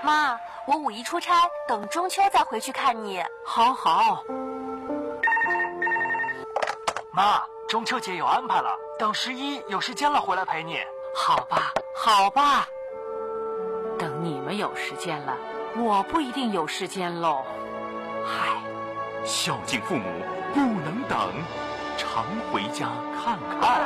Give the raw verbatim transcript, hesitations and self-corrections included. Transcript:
妈，我五一出差，等中秋再回去看你。 好好。 妈，中秋节有安排了，等十一有时间了回来陪你。 好吧，好吧。等你们有时间了，我不一定有时间喽。嗨， 孝敬父母不能等，常回家看看。